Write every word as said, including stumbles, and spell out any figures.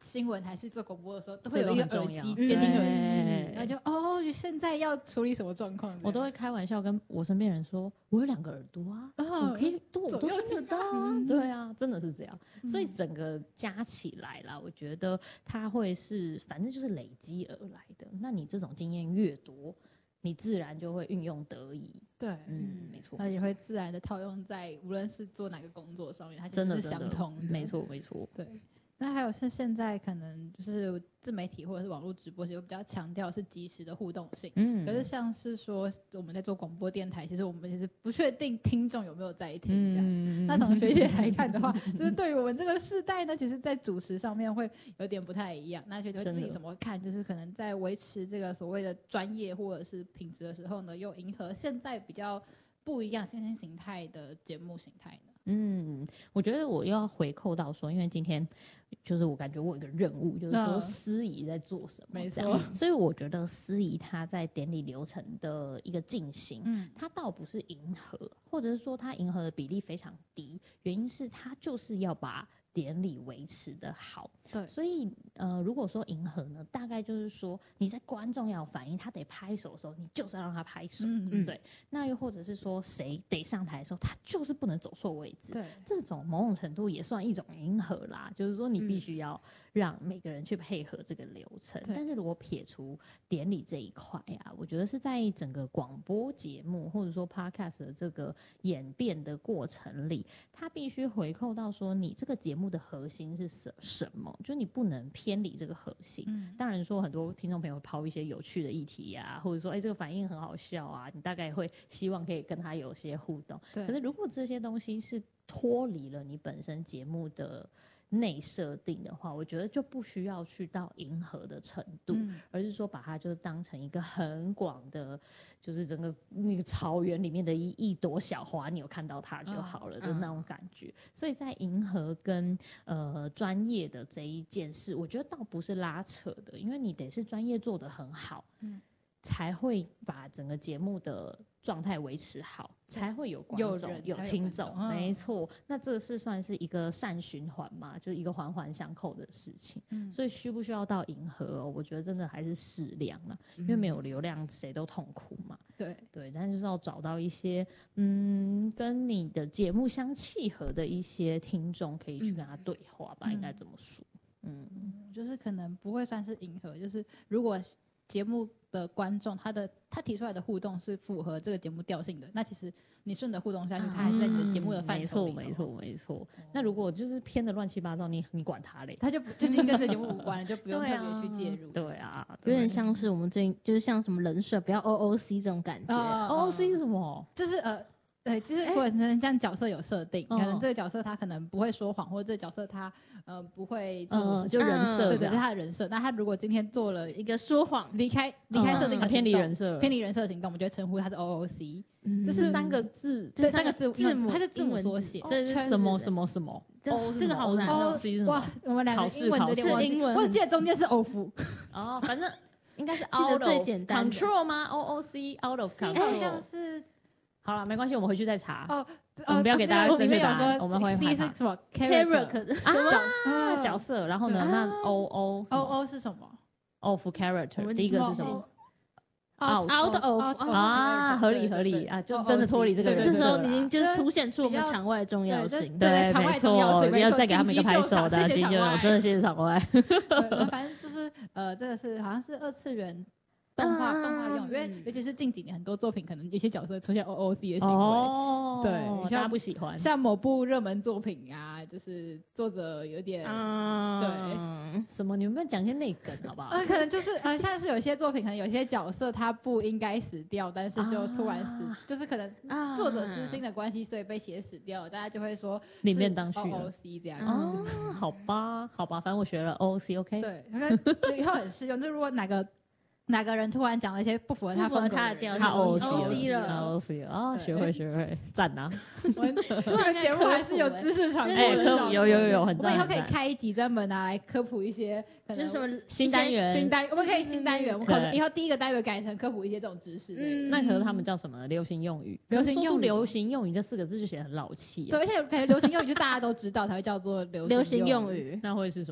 新闻还是做广播的时候，都会有一个耳机监听耳机，然后就哦，现在要处理什么状况？ 我都会开玩笑跟我身边人说，我有两个耳朵啊，哦、我可以都我都听得到啊，嗯、对啊，真的是这样。嗯、所以整个加起来啦，我觉得它会是反正就是累积而来的。那你这种经验越多，你自然就会运用得宜。 对， 嗯，没错， 它也会自然的套用在无论是做哪个工作上面，它真的是相通的。 没错，没错。 对。那还有是现在可能就是自媒体或者是网络直播，其实比较强调是即时的互动性。嗯，可是像是说我们在做广播电台，其实我们其实不确定听众有没有在听这样子。嗯、那从学姐来看的话，就是对于我们这个世代呢，其实在主持上面会有点不太一样。那学姐自己怎么看？就是可能在维持这个所谓的专业或者是品质的时候呢，又迎合现在比较不一样新兴形态的节目形态呢？ 嗯，我觉得我又要回扣到说，因为今天就是我感觉我有一个任务，就是说司仪在做什么， 没错。 所以我觉得司仪他在典礼流程的一个进行，嗯，他倒不是迎合，或者是说他迎合的比例非常低，原因是他就是要把典礼维持的好。对，所以呃，如果说迎合呢，大概就是说你在观众要有反应，他得拍手的时候，你就是要让他拍手，嗯嗯，对。那又或者是说谁得上台的时候，他就是不能走错位置，对，这种某种程度也算一种迎合啦，就是说你必须要让每个人去配合这个流程。嗯、但是如果撇除典礼这一块啊，我觉得是在整个广播节目或者说 podcast 的这个演变的过程里，它必须回扣到说你这个节目的核心是什什么。就你不能偏离这个核心、嗯、当然说很多听众朋友抛一些有趣的议题啊，或者说哎、欸、这个反应很好笑啊，你大概会希望可以跟他有些互动。可是如果这些东西是脱离了你本身节目的内设定的话，我觉得就不需要去到迎合的程度、嗯、而是说把它就当成一个很广的，就是整个那个草原里面的一一朵小花，你有看到它就好了的那种感觉、嗯、所以在迎合跟呃专业的这一件事，我觉得倒不是拉扯的，因为你得是专业做得很好、嗯，才会把整个节目的状态维持好，才会有观众 有, 有听众、嗯、没错。那这是算是一个善循环嘛，就是一个环环相扣的事情、嗯、所以需不需要到迎合、哦、我觉得真的还是适量啦、嗯、因为没有流量谁都痛苦嘛。对对，但就是要找到一些嗯跟你的节目相契合的一些听众，可以去跟他对话吧、嗯、应该这么说。嗯， 就是可能不会算是迎合，就是如果节目的观众他的他提出来的互动是符合这个节目调性的，那其实你顺着互动下去，他还是在你的节目的范畴里、嗯、 没错没错没错、哦、那如果就是偏的乱七八糟，你你管他嘞， 他就就已经跟这节目无关了，就不用特别去介入。 对啊， 有点像是我们最近就是像什么人设不要 O O C 这种感觉、 呃、O O C 是什么？ 就是呃对，就是如果可能这样角色有设定、欸，可能这个角色他可能不会说谎，或者这个角色他呃不会做什么事情， 就人设、嗯， 对对，是他的人设。那他如果今天做了一个说谎， 离开离开设定的、 嗯、偏离人设， 偏离人设的行动，我们就会称呼他是 O O C，、 嗯、这是三个字， 对，三个字字母， 它是字母缩写， 对对，什么什么什么， 哦，这个好难哦。 哇，我们两个英文有点忘记，我记得中间是 O F， 哦，反正应该是 out of 最简单 control 吗 ？O O C out of control， 好像是。 好了，没关系，我们回去再查。 哦， 我们不要给大家正确答案，我们会害怕。C 是什么 ？character 啊，角色。然后呢，那 O O O O 是什么 ？of character， 第一个是什么 ？out out of 啊，合理合理啊，就是真的脱离这个人设。 这时候已经就是凸显出我们场外的重要性。 对，没错，不要再给他们一个拍手的，今天真的谢谢场外。 反正就是呃，这个是好像是二次元。动画、啊、动画用，因为尤其是近几年很多作品，可能有些角色出现 O O C 的行为，哦、对， 大家不喜欢。 像某部热门作品啊，就是作者有点，嗯、对， 什么？你们不要讲些内梗好不好？ 呃，可能就是呃，像是有些作品，可能有些角色他不应该死掉，但是就突然死，啊、就是可能作者私心的关系，所以被写死掉了，大家就会说里面当去 O O C 这样。 哦、嗯，好吧，好吧，反正我学了 O O C，OK。 对，以后很适用。就如果哪个。哪个人突然讲了一些不符合他风格他的调， 他 O O C 了 ，O O C 了啊，学会学会，赞啊！ 我们这个节目还是有知识传播的， 有有有很赞。 我们以后可以开一集专门拿来科普一些， 就是什么新单元， 新单，我们可以新单元，我们可能以后第一个单元改成科普一些这种知识。 嗯，那可是他们叫什么？流行用语，流行用语，流行用语这四个字就显得很老气。 对，而且感觉流行用语就大家都知道才会叫做流行用语， 那会是什么？